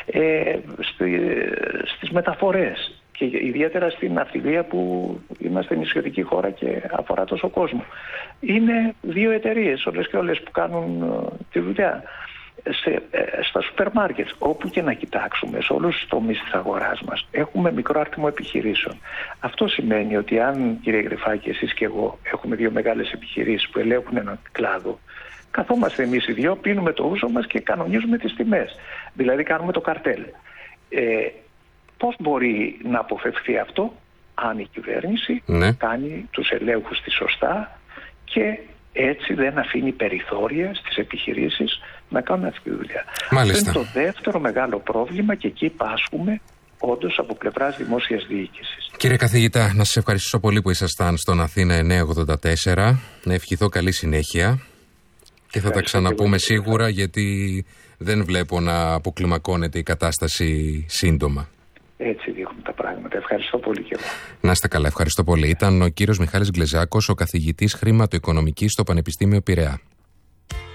στις μεταφορές και ιδιαίτερα στην ναυτιλία που είμαστε νησιωτική χώρα και αφορά τόσο κόσμο. Είναι 2 εταιρείες όλες και όλες που κάνουν τη δουλειά. Στα σούπερ μάρκετ, όπου και να κοιτάξουμε, σε όλους τους τομείς της αγοράς μας, έχουμε μικρό αριθμό επιχειρήσεων. Αυτό σημαίνει ότι αν, κύριε Γρυφάκη, εσείς και εγώ έχουμε 2 μεγάλες επιχειρήσεις που ελέγχουν έναν κλάδο, καθόμαστε εμείς οι 2, πίνουμε το ούζο μας και κανονίζουμε τις τιμές. Δηλαδή κάνουμε το καρτέλ. Πώς μπορεί να αποφευχθεί αυτό? Αν η κυβέρνηση κάνει τους ελέγχους της σωστά και έτσι δεν αφήνει περιθώρια στις επιχειρήσεις να κάνουν αυτή τη δουλειά. Μάλιστα. Αυτό είναι το δεύτερο μεγάλο πρόβλημα και εκεί πάσχουμε όντως από πλευράς δημόσιας διοίκησης. Κύριε καθηγητά, να σας ευχαριστήσω πολύ που ήσασταν στον Αθήνα 984. Να ευχηθώ καλή συνέχεια και θα τα ξαναπούμε σίγουρα, γιατί δεν βλέπω να αποκλιμακώνεται η κατάσταση σύντομα. Έτσι δείχνουν τα πράγματα. Ευχαριστώ πολύ και εγώ. Να είστε καλά, ευχαριστώ πολύ. Ήταν ο κύριος Μιχάλης Γκλεζάκος, ο καθηγητής χρηματοοικονομικής στο Πανεπιστήμιο Πειραιά.